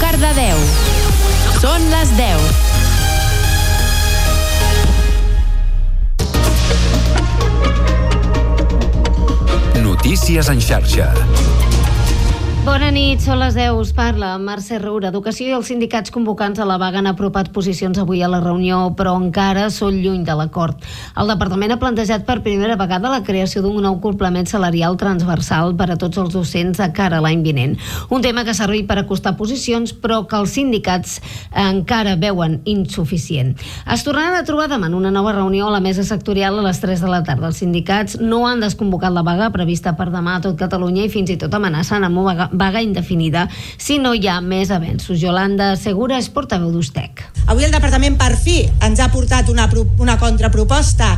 Cardedeu. Són les 10. Notícies en xarxa. Bona nit, són les 10, us parla Mercè Roura. Educació i els sindicats convocants a la vaga han apropat posicions avui a la reunió, però encara són lluny de l'acord. El departament ha plantejat per primera vegada la creació d'un nou complement salarial transversal per a tots els docents de cara a l'any vinent. Un tema que ha servit per acostar posicions, però que els sindicats encara veuen insuficient. Es tornaran a trobar demà en una nova reunió a la mesa sectorial a les 3 de la tarda. Els sindicats no han desconvocat la vaga prevista per demà a tot Catalunya i fins i tot amenacen amb una vaga indefinida si no hi ha més avenços. Yolanda Segura és portaveu d'Ustec. Avui el departament per fi ens ha portat una contraproposta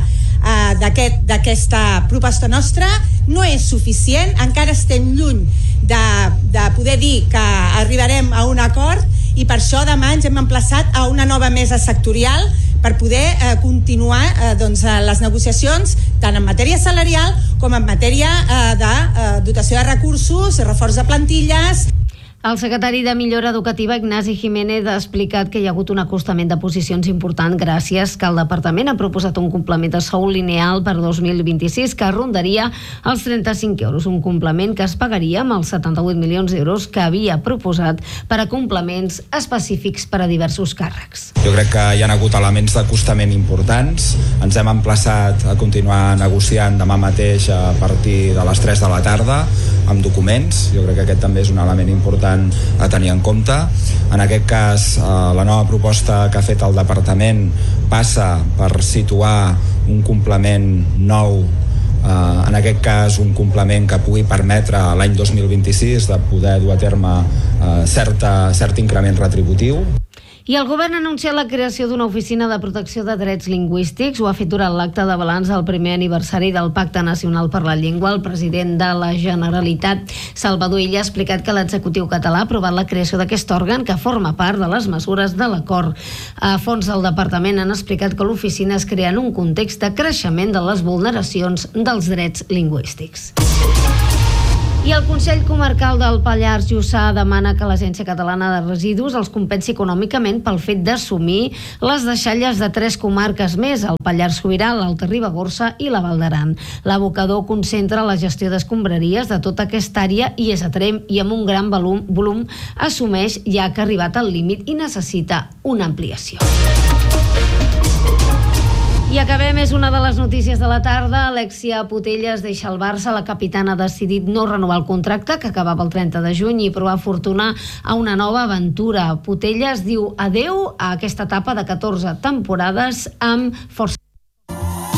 d'aquesta proposta nostra. No és suficient, encara estem lluny de poder dir que arribarem a un acord i per això demà ens hem emplaçat a una nova mesa sectorial per poder continuar les negociacions tant en matèria salarial com en matèria de dotació de recursos, reforç de plantilles. El secretari de Millora Educativa, Ignasi Jiménez, ha explicat que hi ha hagut un acostament de posicions important gràcies que el departament ha proposat un complement de sou lineal per 2026 que rondaria els 35 euros, un complement que es pagaria amb els 78 milions d'euros que havia proposat per a complements específics per a diversos càrrecs. Jo crec que hi ha hagut elements d'acostament importants. Ens hem emplaçat a continuar negociant demà mateix a partir de les 3 de la tarda amb documents. Jo crec que aquest també és un element important a tenir en compte. En aquest cas, la nova proposta que ha fet el departament passa per situar un complement nou, en aquest cas un complement que pugui permetre l'any 2026 de poder dur a terme cert increment retributiu. I el govern ha anunciat la creació d'una oficina de protecció de drets lingüístics. Ho ha fet durant l'acte de balanç del primer aniversari del Pacte Nacional per la Llengua. El president de la Generalitat, Salvador Illa, ha explicat que l'executiu català ha aprovat la creació d'aquest òrgan que forma part de les mesures de l'acord. A fons del departament han explicat que l'oficina es crea en un context de creixement de les vulneracions dels drets lingüístics. I el Consell Comarcal del Pallars Jussà demana que l'Agència Catalana de Residus els compensi econòmicament pel fet d'assumir les deixalles de 3 comarques més, el Pallars Sobirà, l'Alta Ribagorça i la Val d'Aran. L'abocador concentra la gestió d'escombraries de tota aquesta àrea i és a Tremp i amb un gran volum assumeix ja que ha arribat al límit i necessita una ampliació. I acabem, és una de les notícies de la tarda. Alexia Putellas deixa el Barça. La capitana ha decidit no renovar el contracte, que acabava el 30 de juny, i provar fortuna a una nova aventura. Putellas diu adeu a aquesta etapa de 14 temporades amb força